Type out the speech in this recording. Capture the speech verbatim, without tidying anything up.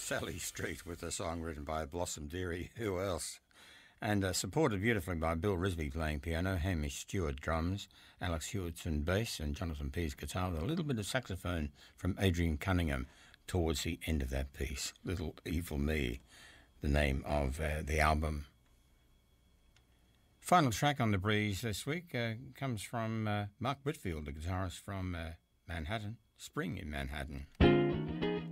Sally Street with a song written by Blossom Dearie. Who else? And uh, supported beautifully by Bill Risby playing piano, Hamish Stewart drums, Alex Hewitson bass, and Jonathan Pease guitar, with a little bit of saxophone from Adrian Cunningham towards the end of that piece. Little Evil Me, the name of uh, the album. Final track on The Breeze this week uh, comes from uh, Mark Whitfield, the guitarist from uh, Manhattan, Spring in Manhattan.